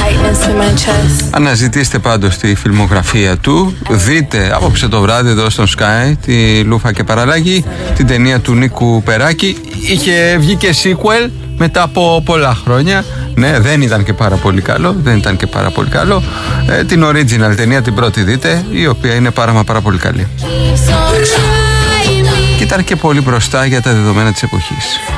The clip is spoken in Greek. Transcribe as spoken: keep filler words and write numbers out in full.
Αναζητήστε πάντως τη φιλμογραφία του. Δείτε απόψε το βράδυ εδώ στο Sky τη Λούφα και Παραλάκη, την ταινία του Νίκου Περάκη. Είχε βγει και sequel μετά από πολλά χρόνια. Ναι, δεν ήταν και πάρα πολύ καλό. Δεν ήταν και πάρα πολύ καλό. ε, Την original ταινία την πρώτη δείτε, η οποία είναι πάρα μα πάρα πολύ καλή. Και ήταν και πολύ μπροστά για τα δεδομένα της εποχής.